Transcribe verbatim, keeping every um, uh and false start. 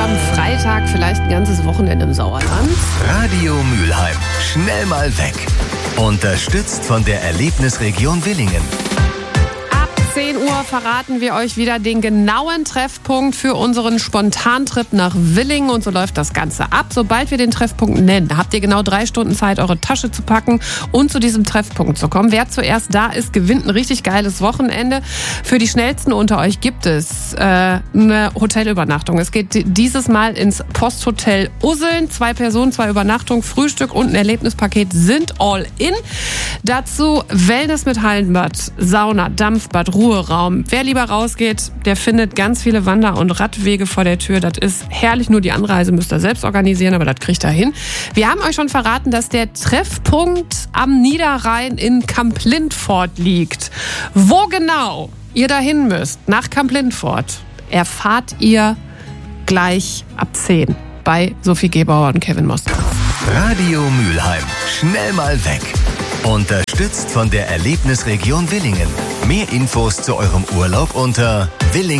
am Freitag vielleicht ein ganzes Wochenende im Sauerland. Radio Mülheim. Schnell mal weg. Unterstützt von der Erlebnisregion Willingen. zehn Uhr verraten wir euch wieder den genauen Treffpunkt für unseren Spontantrip nach Willingen. Und so läuft das Ganze ab. Sobald wir den Treffpunkt nennen, habt ihr genau drei Stunden Zeit, eure Tasche zu packen und zu diesem Treffpunkt zu kommen. Wer zuerst da ist, gewinnt ein richtig geiles Wochenende. Für die Schnellsten unter euch gibt es äh, eine Hotelübernachtung. Es geht dieses Mal ins Posthotel Usseln. Zwei Personen, zwei Übernachtungen, Frühstück und ein Erlebnispaket sind all in. Dazu Wellness mit Hallenbad, Sauna, Dampfbad, Ruheraum. Wer lieber rausgeht, der findet ganz viele Wander- und Radwege vor der Tür. Das ist herrlich, nur die Anreise müsst ihr selbst organisieren, aber das kriegt ihr hin. Wir haben euch schon verraten, dass der Treffpunkt am Niederrhein in Kamp-Lindfort liegt. Wo genau ihr dahin müsst, nach Kamp-Lindfort, erfahrt ihr gleich ab zehn bei Sophie Gebauer und Kevin Moster. Radio Mülheim. Schnell mal weg. Unterstützt von der Erlebnisregion Willingen. Mehr Infos zu eurem Urlaub unter Willingen.